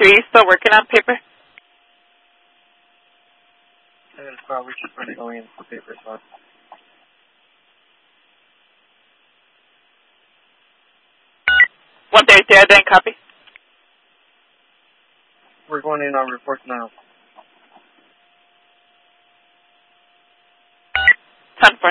133, still working on paper? And probably just going to go in for paper spot. I didn't copy. We're going in on report now. 10-4.